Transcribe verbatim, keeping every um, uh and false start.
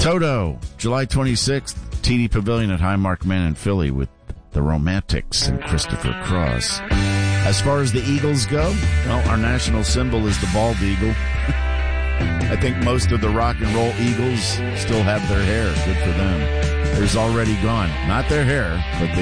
Toto, July twenty-sixth, T D Pavilion at Highmark Man in Philly with the Romantics and Christopher Cross. As far as the Eagles go, well, our national symbol is the bald eagle. I think most of the rock and roll Eagles still have their hair. Good for them. Theirs already gone. Not their hair, but the